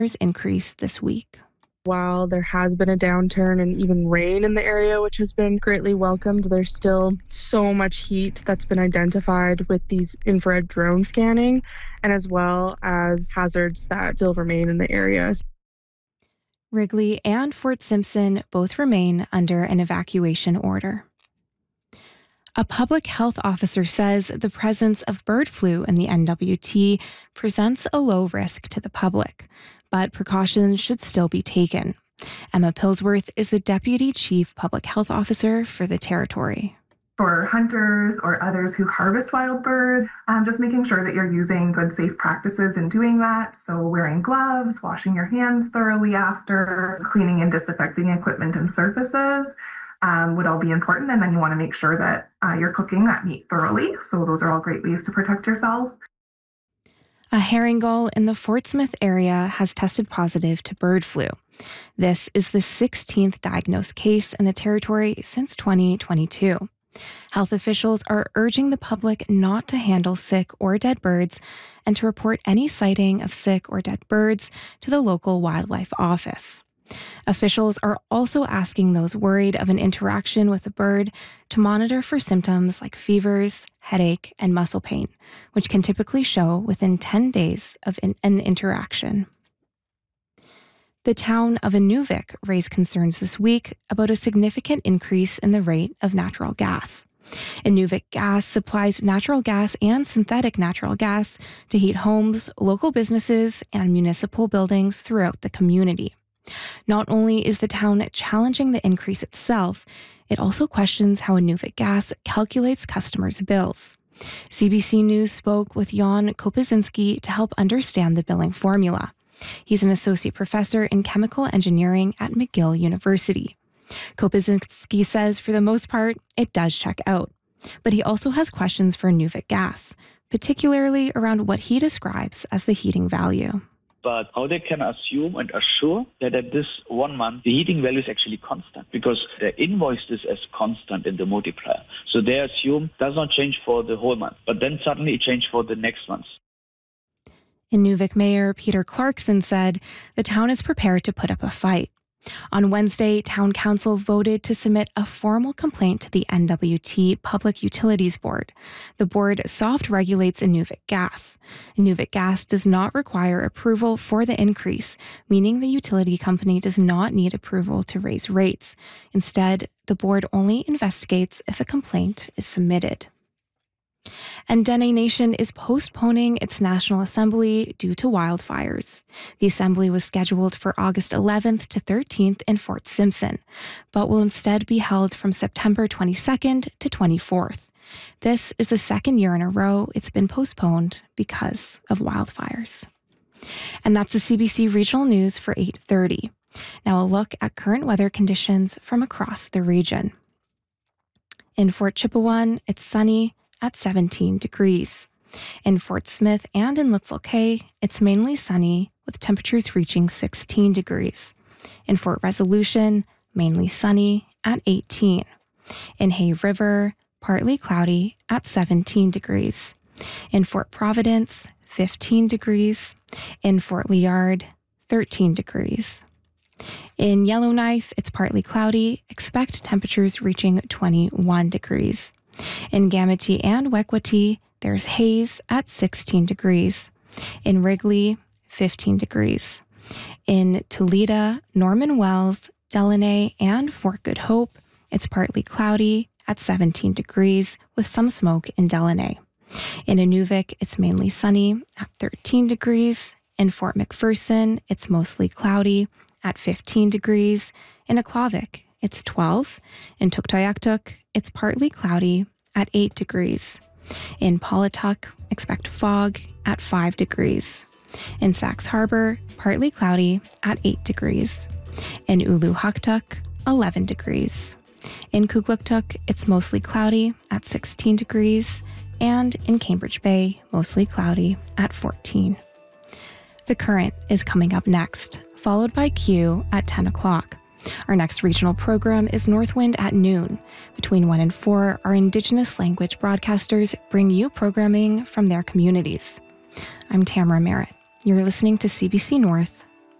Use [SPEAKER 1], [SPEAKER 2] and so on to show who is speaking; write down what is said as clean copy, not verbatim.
[SPEAKER 1] increase this week.
[SPEAKER 2] While there has been a downturn and even rain in the area, which has been greatly welcomed, there's still so much heat that's been identified with these infrared drone scanning, and as well as hazards that still remain in the area.
[SPEAKER 1] Wrigley and Fort Simpson both remain under an evacuation order. A public health officer says the presence of bird flu in the NWT presents a low risk to the public, but precautions should still be taken. Emma Pillsworth is the Deputy Chief Public Health Officer for the territory.
[SPEAKER 3] For hunters or others who harvest wild bird, just making sure that you're using good, safe practices in doing that. So wearing gloves, washing your hands thoroughly after, cleaning and disinfecting equipment and surfaces would all be important. And then you want to make sure that you're cooking that meat thoroughly. So those are all great ways to protect yourself.
[SPEAKER 1] A herring gull in the Fort Smith area has tested positive to bird flu. This is the 16th diagnosed case in the territory since 2022. Health officials are urging the public not to handle sick or dead birds and to report any sighting of sick or dead birds to the local wildlife office. Officials are also asking those worried of an interaction with a bird to monitor for symptoms like fevers, headache, and muscle pain, which can typically show within 10 days of an interaction. The town of Inuvik raised concerns this week about a significant increase in the rate of natural gas. Inuvik Gas supplies natural gas and synthetic natural gas to heat homes, local businesses, and municipal buildings throughout the community. Not only is the town challenging the increase itself, it also questions how Inuvik Gas calculates customers' bills. CBC News spoke with Jan Kopaczynski to help understand the billing formula. He's an associate professor in chemical engineering at McGill University. Kopaczynski says for the most part, it does check out. But he also has questions for Inuvik Gas, particularly around what he describes as the heating value.
[SPEAKER 4] But how they can assume and assure that at this 1 month, the heating value is actually constant because they invoiced this as constant in the multiplier. So they assume does not change for the whole month, but then suddenly it changed for the next month.
[SPEAKER 1] Inuvik Mayor Peter Clarkson said the town is prepared to put up a fight. On Wednesday, Town Council voted to submit a formal complaint to the NWT Public Utilities Board. The board soft regulates Inuvik Gas. Inuvik Gas does not require approval for the increase, meaning the utility company does not need approval to raise rates. Instead, the board only investigates if a complaint is submitted. And Dene Nation is postponing its National Assembly due to wildfires. The assembly was scheduled for August 11th to 13th in Fort Simpson, but will instead be held from September 22nd to 24th. This is the second year in a row it's been postponed because of wildfires. And that's the CBC Regional News for 8:30. Now a look at current weather conditions from across the region. In Fort Chipewyan, it's sunny at 17 degrees. In Fort Smith and in Litzel Cay, it's mainly sunny with temperatures reaching 16 degrees. In Fort Resolution, mainly sunny at 18. In Hay River, partly cloudy at 17 degrees. In Fort Providence, 15 degrees. In Fort Liard, 13 degrees. In Yellowknife, it's partly cloudy. Expect temperatures reaching 21 degrees. In Gamete and Wekwati, there's haze at 16 degrees. In Wrigley, 15 degrees. In Toledo, Norman Wells, Delaney, and Fort Good Hope, it's partly cloudy at 17 degrees with some smoke in Delaney. In Inuvik, it's mainly sunny at 13 degrees. In Fort McPherson, it's mostly cloudy at 15 degrees. In Aklavik, it's 12. In Tuktoyaktuk, it's partly cloudy at 8 degrees. In Paulatuk, expect fog at 5 degrees. In Sax Harbor, partly cloudy at 8 degrees. In Uluhaktuk, 11 degrees. In Kugluktuk, it's mostly cloudy at 16 degrees. And in Cambridge Bay, mostly cloudy at 14. The Current is coming up next, followed by Q at 10 o'clock. Our next regional program is Northwind at noon. Between 1 and 4, our Indigenous language broadcasters bring you programming from their communities. I'm Tamara Merritt. You're listening to CBC North